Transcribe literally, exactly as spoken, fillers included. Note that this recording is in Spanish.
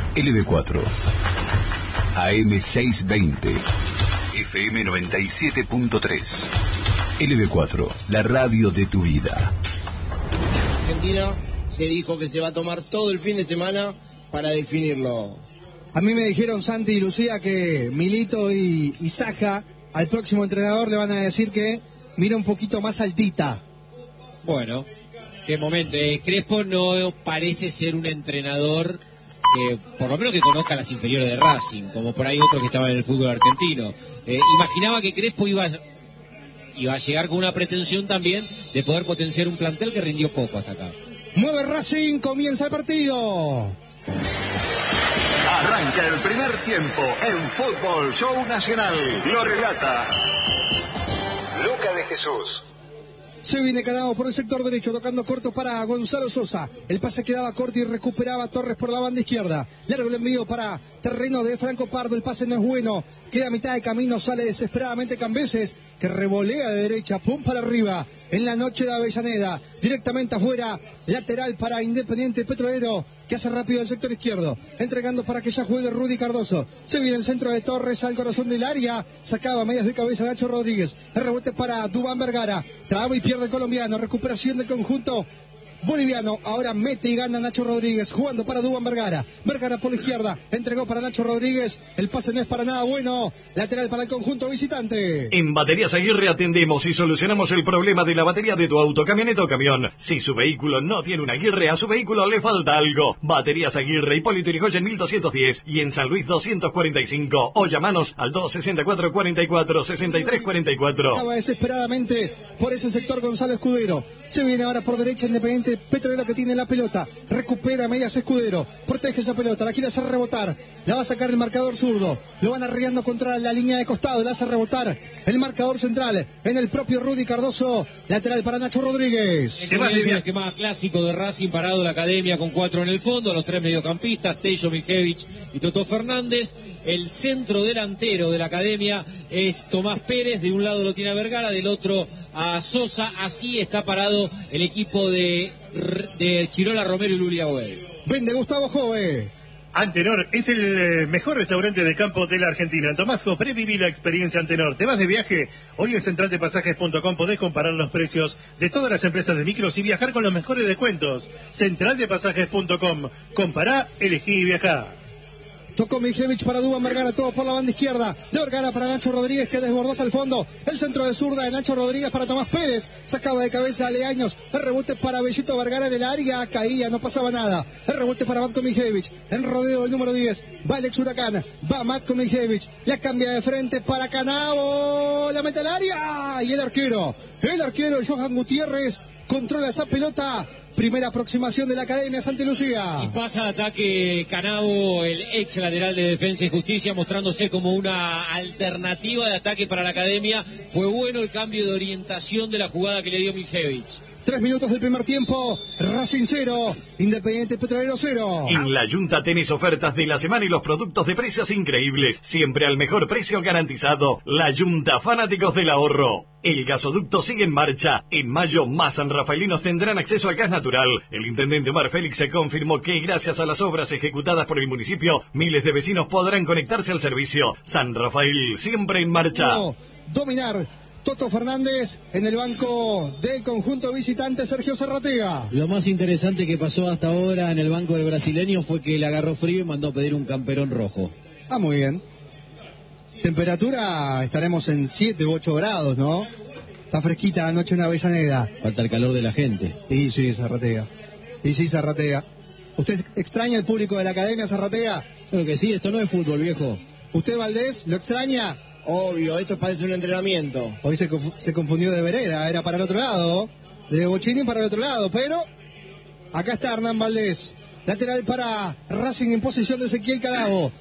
L B cuatro, A M seiscientos veinte, F M noventa y siete punto tres. L B cuatro, la radio de tu vida. Argentina se dijo que se va a tomar todo el fin de semana para definirlo. A mí me dijeron Santi y Lucía que Milito y, y Saja al próximo entrenador le van a decir que mira un poquito más altita. Bueno, qué momento. Eh, Crespo no parece ser un entrenador que, por lo menos que conozca las inferiores de Racing, como por ahí otros que estaban en el fútbol argentino. Eh, imaginaba que Crespo iba a, iba a llegar con una pretensión también de poder potenciar un plantel que rindió poco hasta acá. Mueve Racing, comienza el partido. Arranca el primer tiempo en Fútbol Show Nacional. Lo relata Luca de Jesús. Se viene Canavo por el sector derecho, tocando corto para Gonzalo Sosa. El pase quedaba corto y recuperaba Torres por la banda izquierda. Largo el envío para terreno de Franco Pardo. El pase no es bueno. Queda a mitad de camino, sale desesperadamente Cambeses, que revolea de derecha, pum para arriba. En la noche de Avellaneda, directamente afuera, lateral para Independiente Petrolero, que hace rápido el sector izquierdo, entregando para que ya juegue Rudy Cardoso. Se viene el centro de Torres al corazón del área, sacaba medias de cabeza Nacho Rodríguez. El rebote para Dubán Vergara, traba y pierde el colombiano, recuperación del conjunto boliviano. Ahora mete y gana Nacho Rodríguez, jugando para Dubán Vergara. Vergara por la izquierda, entregó para Nacho Rodríguez. El pase no es para nada bueno. Lateral para el conjunto visitante. En Baterías Aguirre atendemos y solucionamos el problema de la batería de tu auto, camioneta o camión. Si su vehículo no tiene una Aguirre, a su vehículo le falta algo. Baterías Aguirre, Hipólito Yrigoyen mil doscientos diez y en San Luis doscientos cuarenta y cinco. O llamanos al dos sesenta y cuatro, cuarenta y cuatro, sesenta y tres cuarenta y cuatro. Estaba desesperadamente por ese sector Gonzalo Escudero. Se viene ahora por derecha Independiente Petrolero, que tiene la pelota, recupera medias Escudero, protege esa pelota, la quiere hacer rebotar, la va a sacar el marcador zurdo, lo van arriando contra la línea de costado, la hace rebotar el marcador central en el propio Rudy Cardoso, lateral para Nacho Rodríguez. El es el esquema clásico de Racing, parado la academia con cuatro en el fondo, los tres mediocampistas, Tello, Miljevich y Totó Fernández. El centro delantero de la academia es Tomás Pérez, de un lado lo tiene a Vergara, del otro a Sosa. Así está parado el equipo de, de Chirola, Romero y Lulia Güell. Vende Gustavo Jove. Antenor es el mejor restaurante de campo de la Argentina. En Tomasco, previví la experiencia Antenor. ¿Te vas de viaje? Hoy en central de pasajes punto com podés comparar los precios de todas las empresas de micros y viajar con los mejores descuentos. central de pasajes punto com. Compará, elegí y viajá. Tocó Miljevich para Dubán Vergara, todo por la banda izquierda. De Vergara para Nacho Rodríguez, que desbordó hasta el fondo. El centro de zurda de Nacho Rodríguez para Tomás Pérez. Sacaba de cabeza a Leaños. El rebote para Bellito Vergara en el área. Caía, no pasaba nada. El rebote para Matko Miljevich. En rodeo el número diez. Va Alex Huracán. Va Matko Miljevich. La cambia de frente para Canavo. La mete al área. Y el arquero. El arquero Johan Gutiérrez controla esa pelota. Primera aproximación de la Academia Santa Lucía. Y pasa al ataque Canavo, el ex lateral de Defensa y Justicia, mostrándose como una alternativa de ataque para la Academia. Fue bueno el cambio de orientación de la jugada que le dio Miljevich. Tres minutos del primer tiempo, Racing cero, Independiente Petrolero cero. En La Yunta tenés ofertas de la semana y los productos de precios increíbles, siempre al mejor precio garantizado. La Yunta, fanáticos del ahorro. El gasoducto sigue en marcha. En mayo, más sanrafaelinos tendrán acceso al gas natural. El intendente Omar Félix se confirmó que gracias a las obras ejecutadas por el municipio, miles de vecinos podrán conectarse al servicio. San Rafael, siempre en marcha. No, dominar. Toto Fernández en el banco del conjunto visitante, Sergio Zarratea. Lo más interesante que pasó hasta ahora en el banco del brasileño fue que le agarró frío y mandó a pedir un camperón rojo. Ah, muy bien. Temperatura, estaremos en siete u ocho grados, ¿no? Está fresquita anoche en Avellaneda. Falta el calor de la gente. Y sí, Zarratea. Y sí, Zarratea. ¿Usted extraña el público de la Academia, Zarratea? Claro que sí, esto no es fútbol, viejo. ¿Usted, Valdés, lo extraña? Obvio, esto parece un entrenamiento. Hoy se, conf se confundió de vereda, era para el otro lado. De Bochini para el otro lado, pero acá está Hernán Valdés. Lateral para Racing en posición de Ezequiel Canavo.